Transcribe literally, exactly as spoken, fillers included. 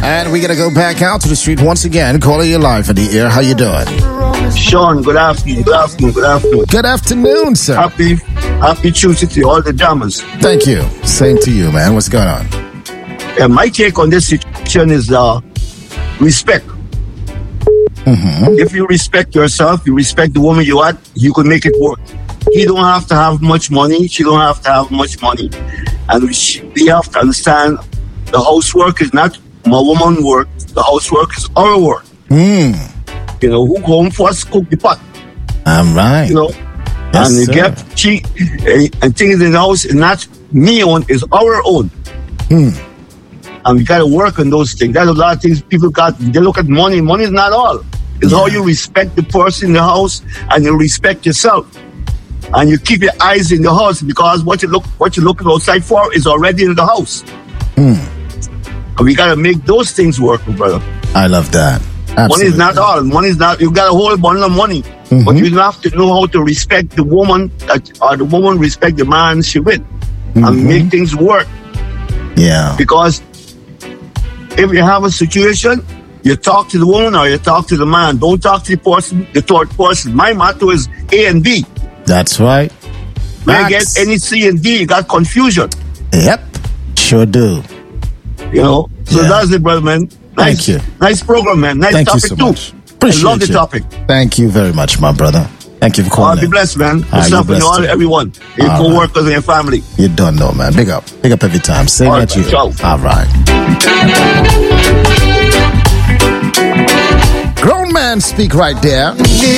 And we're going to go back out to the street once again. Calling you live in the air. How you doing? Sean, good afternoon, good afternoon, good afternoon. Good afternoon, sir. Happy, happy Tuesday to all the jammers. Thank you. Same to you, man. What's going on? Yeah, my take on this situation is uh, respect. Mm-hmm. If you respect yourself, you respect the woman you are, you can make it work. He don't have to have much money. She don't have to have much money. And we, we have to understand the housework is not my woman's work. The housework is our work. Mm. You know, who home first cook the pot. I'm right. You know, Yes, and you sir. get she and things in the house is not me own, is our own. Hmm. And we got to work on those things. There's a lot of things people got. They look at money. Money is not all. It's Yeah. how you respect the person in the house and you respect yourself. And you keep your eyes in the house because what you look, what you're looking outside for is already in the house. Hmm. And we got to make those things work, brother. I love that. Absolutely. Money is not all. Money is not. You got a whole bundle of money, Mhm. but you have to know how to respect the woman that, or the woman respect the man she with, Mhm. and make things work. Yeah. Because if you have a situation, you talk to the woman or you talk to the man. Don't talk to the person, the third person. My motto is A and B. That's right. When you get Facts. any C and D, you got confusion. Yep. Sure do. You know. So Yeah. that's it, brother, man. Nice, Thank you. Nice program, man. Nice Thank you topic so too. much. Appreciate I love the you. topic. Thank you very much, my brother. Thank you for Oh, calling be in. blessed, man. Ah, Yourself you're and blessed all, too. everyone. Your All co-workers and your family. You don't know, man. Big up. Big up every time. Same All at right, you. ciao. All right. Grown man speak right there.